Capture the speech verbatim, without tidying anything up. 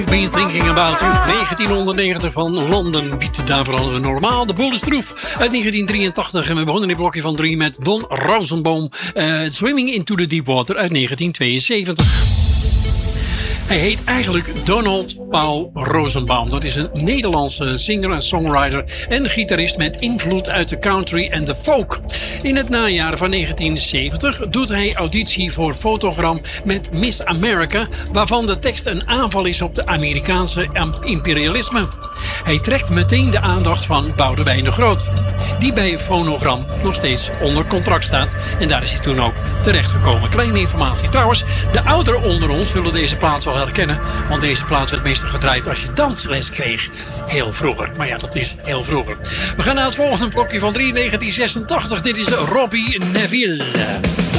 Been Thinking About You. negentienhonderdnegentig van London biedt daarvoor normaal. De Boel is Troef uit negentien drieëntachtig. En we begonnen in blokje van drie met Don Rosenbaum. Uh, Swimming into the Deep Water uit negentien tweeënzeventig. Hij heet eigenlijk Donald Paul Rosenbaum. Dat is een Nederlandse singer en songwriter en gitarist met invloed uit de country en de folk. In het najaar van negentien zeventig doet hij auditie voor Fotogram met Miss America, waarvan de tekst een aanval is op de Amerikaanse imperialisme. Hij trekt meteen de aandacht van Boudewijn de Groot, die bij Fonogram nog steeds onder contract staat. En daar is hij toen ook terechtgekomen. Kleine informatie. Trouwens, de ouderen onder ons zullen deze plaat wel herkennen, want deze plaat werd meestal gedraaid als je dansles kreeg. Heel vroeger. Maar ja, dat is heel vroeger. We gaan naar het volgende blokje van drie, negentien zesentachtig. Dit is Robbie Neville.